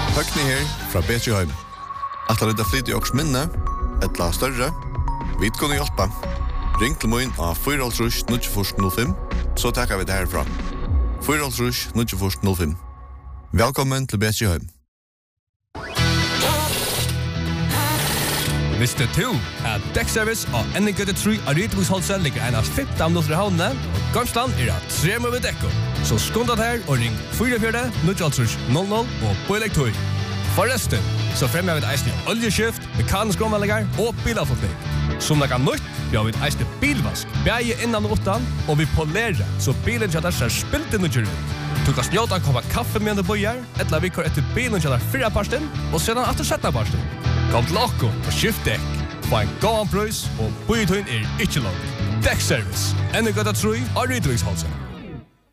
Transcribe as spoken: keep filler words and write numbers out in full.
Høgni her fra Betjeheim. At det er flyt i åks minne, et la større, vi kunne hjelpe. Ring til min av fire null null fem, så takker vi det herfra. fire null null null fem. Velkommen til Betjeheim. Visste du at Dekkservice og N G tre av Rydviksholset ligger en av femten minutter i havnene, og Gamsland er av tre med ved dekko. Så skånda her og ring fire fire null null null og på elektor. Forresten, så fremmer vi et eisende oljeskift, mekanisk omvallinger og bilavfotning. Som det kan nytt, vi har vi et eisende bilvask, bæge innan og åttan, og vi polerer, så bilen kjøtter ser spilt inn og kjører ut. Du kan snjåta komme kaffe med en bøyer, eller vi går etter bilen kjøtter fire parsten, og sedan etter sjette parsten. Kom til okko og skift dekk. Få en gåan prøys, og bøytøyen er ikke lov. Dekkservice. N G tre av Rydviksholset.